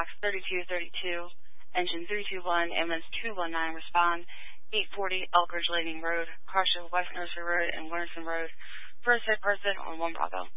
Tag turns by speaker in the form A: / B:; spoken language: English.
A: Fox 3232, engine 321, ambulance 219, respond 840 Elkridge Landing Road, caution West Nursery Road and Winterton Road. First hit person on 1 Bravo.